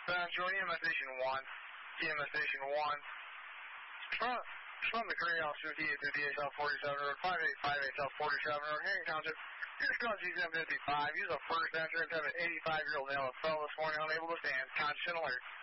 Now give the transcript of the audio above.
Join EMS Station 1. EMS Station 1. From the Green House 5858 South 47 Road, 5858 South 47 Road, Herring Township. Here's call GZM 55. Use a first entry and have an 85-year-old male that fell this morning unable to stand. Conscious and alert.